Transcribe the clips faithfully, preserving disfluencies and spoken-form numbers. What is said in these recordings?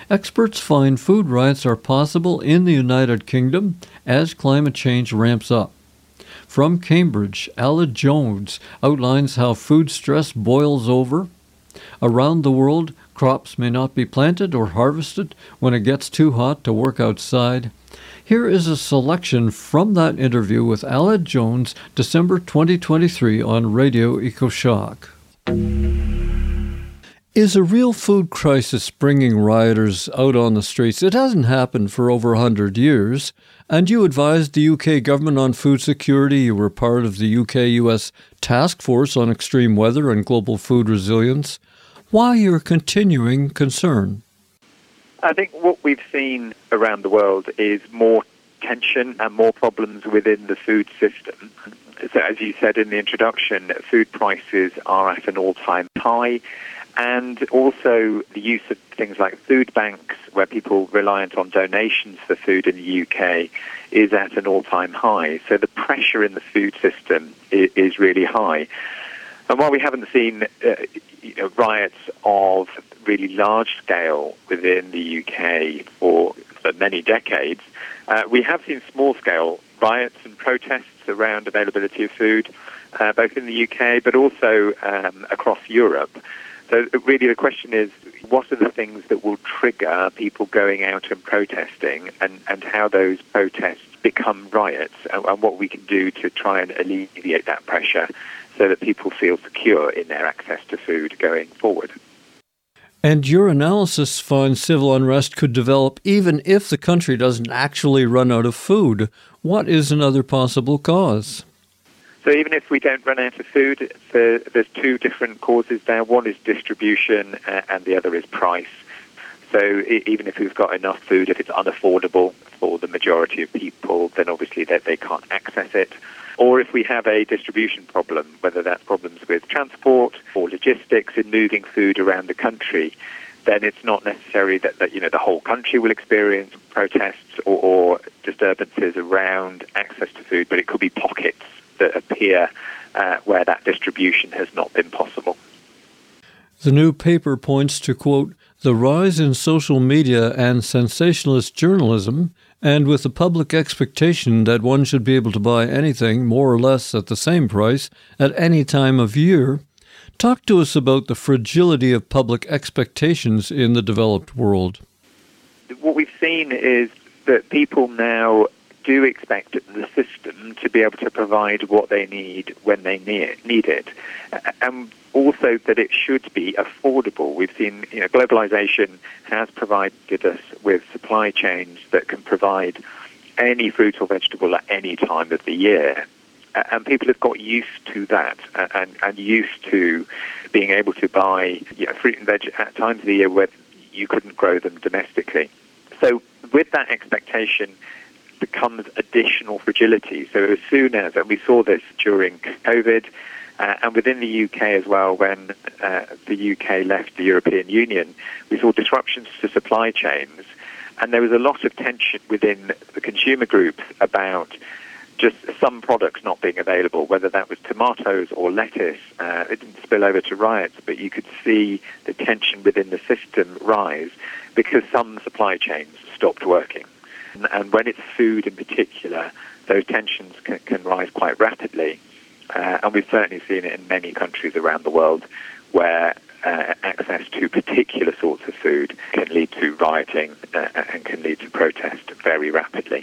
Experts find food riots are possible in the United Kingdom as climate change ramps up. From Cambridge, Aled Jones outlines how food stress boils over. Around the world, crops may not be planted or harvested when it gets too hot to work outside. Here is a selection from that interview with Aled Jones, December twenty twenty-three on Radio EcoShock. Is a real food crisis bringing rioters out on the streets? It hasn't happened for over one hundred years. And you advised the U K government on food security. You were part of the U K U S task force on extreme weather and global food resilience. Why your continuing concern? I think what we've seen around the world is more tension and more problems within the food system. So as you said in the introduction, food prices are at an all-time high. And also the use of things like food banks, where people reliant on donations for food in the U K, is at an all-time high. So the pressure in the food system is, is really high. And while we haven't seen uh, you know, riots of really large scale within the U K for, for many decades, uh, we have seen small-scale riots and protests around availability of food, uh, both in the U K but also um, across Europe. So really the question is, what are the things that will trigger people going out and protesting, and, and how those protests become riots, and, and what we can do to try and alleviate that pressure so that people feel secure in their access to food going forward. And your analysis finds civil unrest could develop even if the country doesn't actually run out of food. What is another possible cause? So even if we don't run out of food, there, there's two different causes there. One is distribution uh, and the other is price. So e- even if we've got enough food, if it's unaffordable for the majority of people, then obviously they, they can't access it. Or if we have a distribution problem, whether that's problems with transport or logistics in moving food around the country, then it's not necessary that, that you know the whole country will experience protests or, or disturbances around access to food, but it could be pockets that appear uh, where that distribution has not been possible. The new paper points to, quote, the rise in social media and sensationalist journalism, and with the public expectation that one should be able to buy anything more or less at the same price at any time of year. Talk to us about the fragility of public expectations in the developed world. What we've seen is that people now do expect the system to be able to provide what they need when they need it, and also that it should be affordable. We've seen, you know, globalization has provided us with supply chains that can provide any fruit or vegetable at any time of the year, and people have got used to that and, and used to being able to buy, you know, fruit and veg at times of the year where you couldn't grow them domestically. So with that expectation becomes additional fragility. So as soon as, and we saw this during COVID, uh, and within the U K as well, when uh, the U K left the European Union, we saw disruptions to supply chains, and there was a lot of tension within the consumer groups about just some products not being available, whether that was tomatoes or lettuce. Uh, it didn't spill over to riots, but you could see the tension within the system rise because some supply chains stopped working. And when it's food in particular, those tensions can, can rise quite rapidly. Uh, and we've certainly seen it in many countries around the world where uh, access to particular sorts of food can lead to rioting uh, and can lead to protest very rapidly.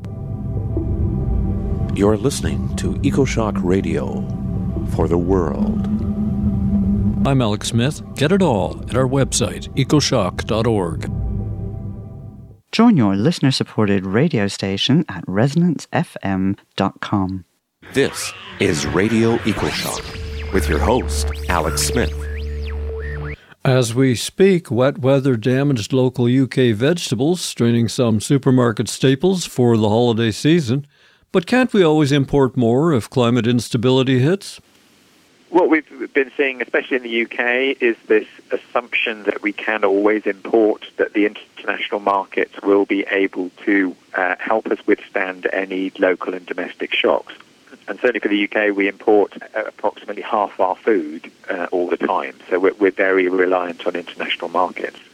You're listening to EcoShock Radio for the world. I'm Alex Smith. Get it all at our website, ecoshock dot org. Join your listener-supported radio station at resonance f m dot com. This is Radio EcoShock with your host, Alex Smith. As we speak, wet weather damaged local U K vegetables, straining some supermarket staples for the holiday season. But can't we always import more if climate instability hits? What we've been seeing, especially in the U K, is this assumption that we can always import, that the international markets will be able to uh, help us withstand any local and domestic shocks. And certainly for the U K, we import uh, approximately half our food uh, all the time. So we're, we're very reliant on international markets.